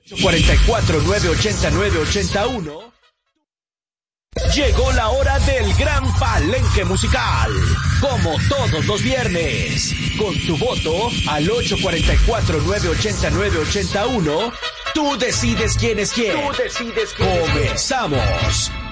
44-980-981. Llegó la hora del gran palenque musical. Como todos los viernes. Con tu voto al 844-980-981. Tú decides quién es quién. Comenzamos.